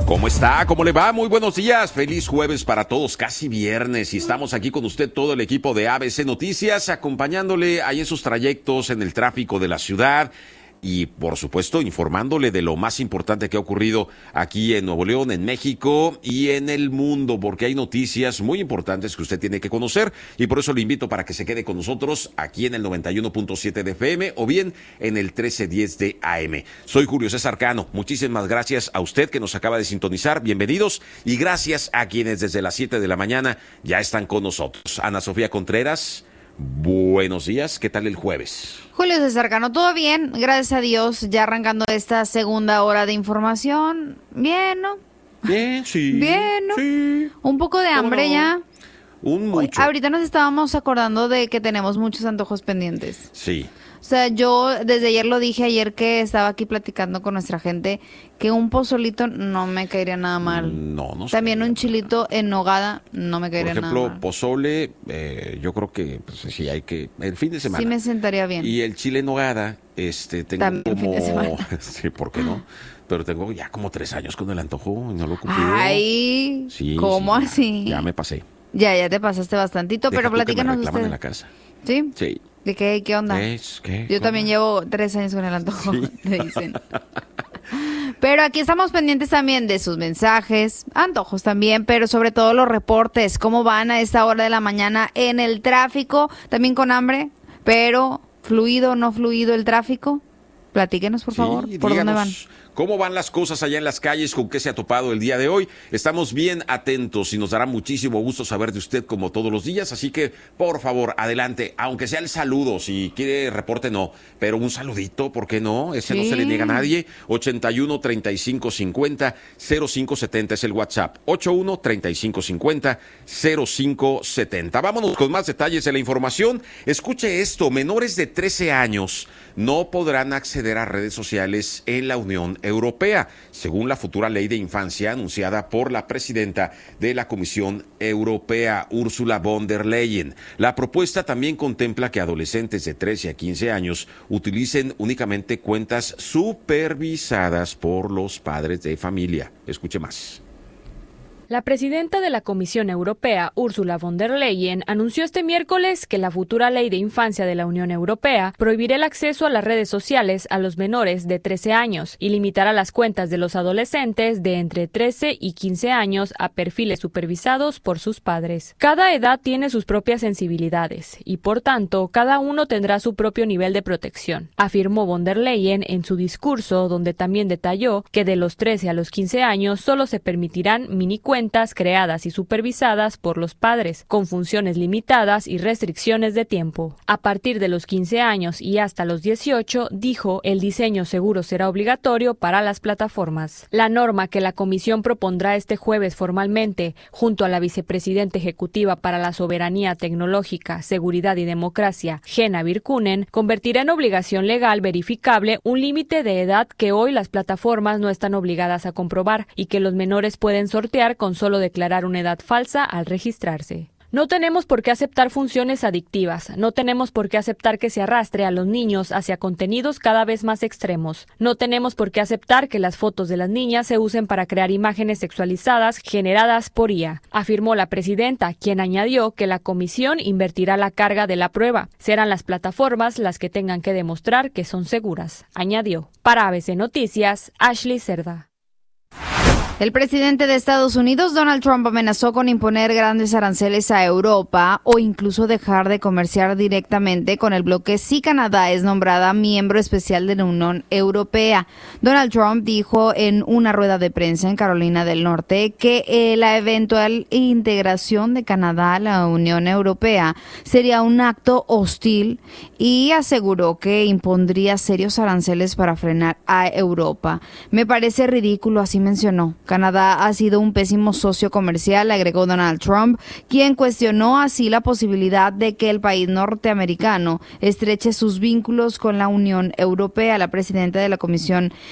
¿Cómo está? ¿Cómo le va? Muy buenos días. Feliz jueves para todos, casi viernes. Y estamos aquí con usted, todo el equipo de ABC Noticias, acompañándole ahí en sus trayectos, en el tráfico de la ciudad. Y, por supuesto, informándole de lo más importante que ha ocurrido aquí en Nuevo León, en México y en el mundo, porque hay noticias muy importantes que usted tiene que conocer y por eso le invito para que se quede con nosotros aquí en el 91.7 de FM o bien en el 1310 de AM. Soy Julio César Cano. Muchísimas gracias a usted que nos acaba de sintonizar. Bienvenidos y gracias a quienes desde las 7 de la mañana ya están con nosotros. Ana Sofía Contreras, buenos días. ¿Qué tal el jueves? Julio César Cano, todo bien, gracias a Dios, ya arrancando esta segunda hora de información. Bien, ¿no? Bien, sí. Bien, ¿no? Sí. Un poco de hambre no? ya. Mucho. Ahorita nos estábamos acordando de que tenemos muchos antojos pendientes. Sí. O sea, yo desde ayer lo dije, ayer que estaba aquí platicando con nuestra gente, que un pozolito no me caería nada mal. No También sé. un chilito en nogada no me caería Por nada ejemplo, mal. pozole, yo creo que pues, sí hay que, el fin de semana. Sí me sentaría bien. Y el chile en nogada, tengo También como, fin de semana. sí, ¿por qué no? Pero tengo ya como 3 años con el antojo y no lo he cumplido. Ay, Sí, ¿cómo sí, así? Ya me pasé. Ya te pasaste bastantito, Deja pero tú que me platícanos reclaman usted. en la casa. ¿Sí? Sí. ¿De qué onda? ¿Qué? Yo también llevo 3 años con el antojo, Sí. te dicen. Pero aquí estamos pendientes también de sus mensajes, antojos también, pero sobre todo los reportes, cómo van a esta hora de la mañana en el tráfico, también con hambre, pero fluido o no fluido el tráfico. Platíquenos, por favor, ¿por dónde van? ¿Cómo van las cosas allá en las calles? ¿Con qué se ha topado el día de hoy? Estamos bien atentos y nos dará muchísimo gusto saber de usted como todos los días. Así que, por favor, adelante. Aunque sea el saludo, si quiere reporte, no. Pero un saludito, ¿por qué no? Ese Sí. no se le niega a nadie. 81 35 50 05 70 es el WhatsApp. 81 35 50 05 70. Vámonos con más detalles de la información. Escuche esto. Menores de 13 años no podrán acceder a redes sociales en la Unión Europea, según la futura ley de infancia anunciada por la presidenta de la Comisión Europea, Ursula von der Leyen. La propuesta también contempla que adolescentes de 13 a 15 años utilicen únicamente cuentas supervisadas por los padres de familia. Escuche más. La presidenta de la Comisión Europea, Ursula von der Leyen, anunció este miércoles que la futura ley de infancia de la Unión Europea prohibirá el acceso a las redes sociales a los menores de 13 años y limitará las cuentas de los adolescentes de entre 13 y 15 años a perfiles supervisados por sus padres. Cada edad tiene sus propias sensibilidades y, por tanto, cada uno tendrá su propio nivel de protección, afirmó von der Leyen en su discurso, donde también detalló que de los 13 a los 15 años solo se permitirán minicuentas creadas y supervisadas por los padres, con funciones limitadas y restricciones de tiempo. A partir de los 15 años y hasta los 18, dijo, el diseño seguro será obligatorio para las plataformas. La norma que la Comisión propondrá este jueves formalmente, junto a la vicepresidenta ejecutiva para la soberanía tecnológica, seguridad y democracia, Henna Virkkunen, convertirá en obligación legal verificable un límite de edad que hoy las plataformas no están obligadas a comprobar y que los menores pueden sortear con solo declarar una edad falsa al registrarse. No tenemos por qué aceptar funciones adictivas, no tenemos por qué aceptar que se arrastre a los niños hacia contenidos cada vez más extremos, no tenemos por qué aceptar que las fotos de las niñas se usen para crear imágenes sexualizadas generadas por IA, afirmó la presidenta, quien añadió que la comisión invertirá la carga de la prueba. Serán las plataformas las que tengan que demostrar que son seguras, añadió. Para ABC Noticias, Ashley Cerda. El presidente de Estados Unidos, Donald Trump, amenazó con imponer grandes aranceles a Europa o incluso dejar de comerciar directamente con el bloque si Canadá es nombrada miembro especial de la Unión Europea. Donald Trump dijo en una rueda de prensa en Carolina del Norte que la eventual integración de Canadá a la Unión Europea sería un acto hostil y aseguró que impondría serios aranceles para frenar a Europa. Me parece ridículo, así mencionó. Canadá ha sido un pésimo socio comercial, agregó Donald Trump, quien cuestionó así la posibilidad de que el país norteamericano estreche sus vínculos con la Unión Europea. La presidenta de la Comisión